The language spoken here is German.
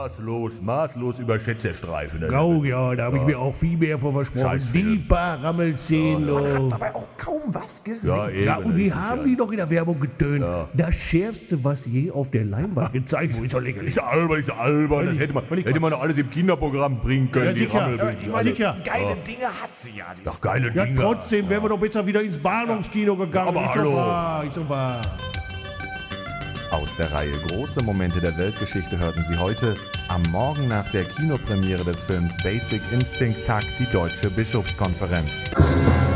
Maßlos überschätzt der Streifen. Oh ja, da habe ich mir auch viel mehr von versprochen. Scheißfilm. Die paar Rammelszenen. Man Oh. hat dabei auch kaum was gesehen. Ja, eben, Ja, und das wie ist haben ja- die noch in der Werbung getönt? Das Schärfste, was je auf der Leinwand gezeigt wurde. Ist doch lächerlich. Ist ja albern. Das hätte man doch alles im Kinderprogramm bringen können. Ja, die sicher. Rammelbildchen. Ja, sicher. Geile Dinge hat sie ja. Die Doch geile Ja, Dinge. trotzdem wären wir doch besser wieder ins Bahnhofskino gegangen. Aber ist hallo. doch wahr, ist doch wahr. Aus der Reihe Große Momente der Weltgeschichte hörten Sie heute: Am Morgen nach der Kinopremiere des Films Basic Instinct tagt die Deutsche Bischofskonferenz.